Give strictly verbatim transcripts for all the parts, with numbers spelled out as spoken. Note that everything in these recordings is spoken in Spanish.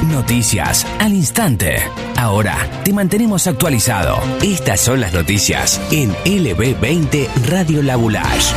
Noticias al instante. Ahora te mantenemos actualizado. Estas son las noticias en L B veinte Radio La Boulage.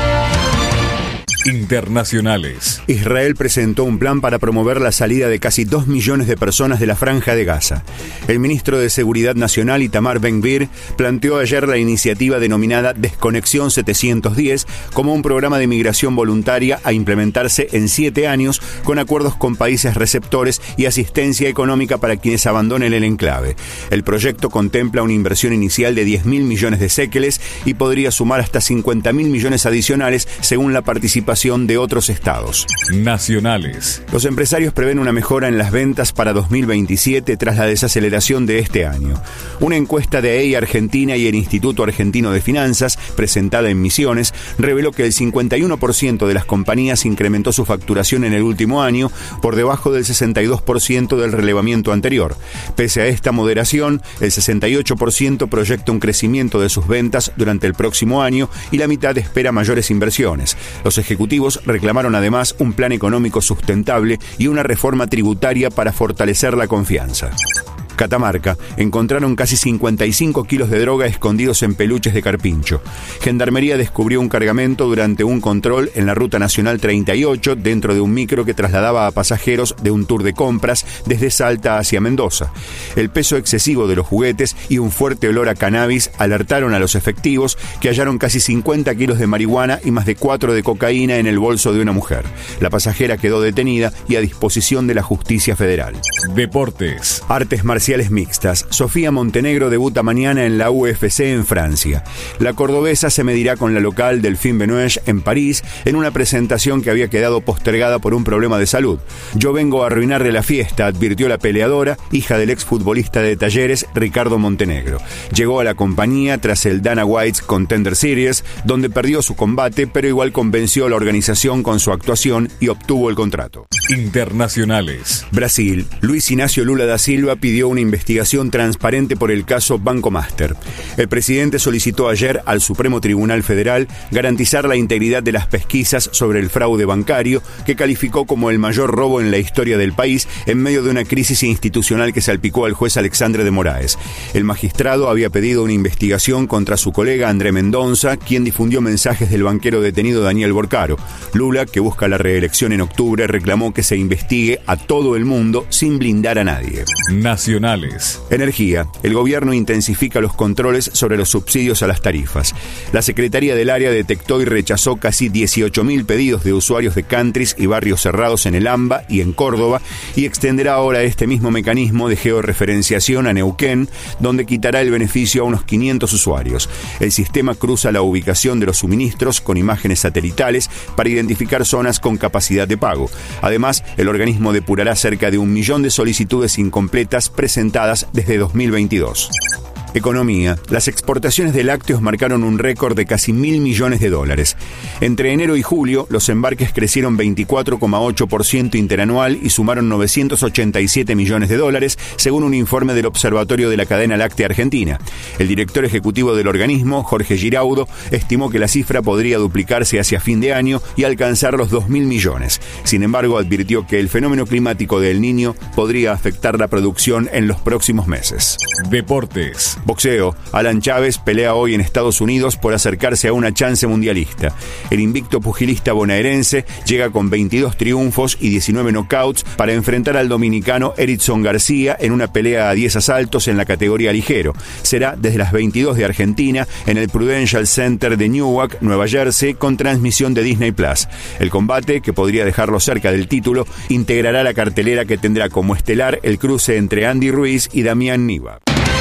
Internacionales. Israel presentó un plan para promover la salida de casi dos millones de personas de la Franja de Gaza. El ministro de Seguridad Nacional, Itamar Ben-Gvir, planteó ayer la iniciativa denominada Desconexión setecientos diez como un programa de migración voluntaria a implementarse en siete años con acuerdos con países receptores y asistencia económica para quienes abandonen el enclave. El proyecto contempla una inversión inicial de diez mil millones de séqueles y podría sumar hasta cincuenta mil millones adicionales según la participación de otros estados. Nacionales. Los empresarios prevén una mejora en las ventas para dos mil veintisiete tras la desaceleración de este año. Una encuesta de E I Argentina y el Instituto Argentino de Finanzas, presentada en Misiones, reveló que el cincuenta y uno por ciento de las compañías incrementó su facturación en el último año, por debajo del sesenta y dos por ciento del relevamiento anterior. Pese a esta moderación, el sesenta y ocho por ciento proyecta un crecimiento de sus ventas durante el próximo año y la mitad espera mayores inversiones. Los ejecutivos reclamaron además un plan económico sustentable y una reforma tributaria para fortalecer la confianza. Catamarca, encontraron casi cincuenta y cinco kilos de droga escondidos en peluches de carpincho. Gendarmería descubrió un cargamento durante un control en la Ruta Nacional treinta y ocho dentro de un micro que trasladaba a pasajeros de un tour de compras desde Salta hacia Mendoza. El peso excesivo de los juguetes y un fuerte olor a cannabis alertaron a los efectivos, que hallaron casi cincuenta kilos de marihuana y más de cuatro de cocaína en el bolso de una mujer. La pasajera quedó detenida y a disposición de la justicia federal. Deportes. Artes marciales mixtas. Sofía Montenegro debuta mañana en la U F C en Francia. La cordobesa se medirá con la local Delphine Benoist en París en una presentación que había quedado postergada por un problema de salud. Yo vengo a arruinarle la fiesta, advirtió la peleadora, hija del exfutbolista de Talleres, Ricardo Montenegro. Llegó a la compañía tras el Dana White's Contender Series, donde perdió su combate, pero igual convenció a la organización con su actuación y obtuvo el contrato. Internacionales. Brasil. Luis Ignacio Lula da Silva pidió una investigación transparente por el caso Banco Master. El presidente solicitó ayer al Supremo Tribunal Federal garantizar la integridad de las pesquisas sobre el fraude bancario, que calificó como el mayor robo en la historia del país en medio de una crisis institucional que salpicó al juez Alexandre de Moraes. El magistrado había pedido una investigación contra su colega André Mendonça, quien difundió mensajes del banquero detenido Daniel Borcaro. Lula, que busca la reelección en octubre, reclamó que se investigue a todo el mundo sin blindar a nadie. Nacionales. Energía. El gobierno intensifica los controles sobre los subsidios a las tarifas. La Secretaría del Área detectó y rechazó casi dieciocho mil pedidos de usuarios de countries y barrios cerrados en el AMBA y en Córdoba, y extenderá ahora este mismo mecanismo de georreferenciación a Neuquén, donde quitará el beneficio a unos quinientos usuarios. El sistema cruza la ubicación de los suministros con imágenes satelitales para identificar zonas con capacidad de pago. Además, el organismo depurará cerca de un millón de solicitudes incompletas presentadas desde dos mil veintidós. Economía. Las exportaciones de lácteos marcaron un récord de casi mil millones de dólares. Entre enero y julio, los embarques crecieron veinticuatro coma ocho por ciento interanual y sumaron novecientos ochenta y siete millones de dólares, según un informe del Observatorio de la Cadena Láctea Argentina. El director ejecutivo del organismo, Jorge Giraudo, estimó que la cifra podría duplicarse hacia fin de año y alcanzar los dos mil millones. Sin embargo, advirtió que el fenómeno climático de El Niño podría afectar la producción en los próximos meses. Deportes. Boxeo. Alan Chávez pelea hoy en Estados Unidos por acercarse a una chance mundialista. El invicto pugilista bonaerense llega con veintidós triunfos y diecinueve knockouts para enfrentar al dominicano Erickson García en una pelea a diez asaltos en la categoría ligero. Será desde las veintidós de Argentina en el Prudential Center de Newark, Nueva Jersey, con transmisión de Disney Plus. El combate, que podría dejarlo cerca del título, integrará la cartelera que tendrá como estelar el cruce entre Andy Ruiz y Damián Niva.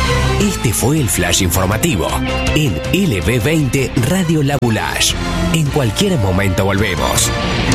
Este fue el Flash Informativo en L B veinte Radio La Boulage. En cualquier momento volvemos.